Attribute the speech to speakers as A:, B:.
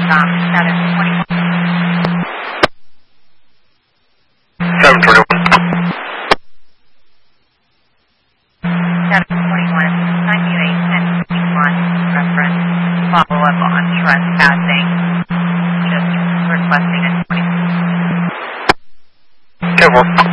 A: Follow-up on trespassing. Just requesting a 20.
B: Okay, well.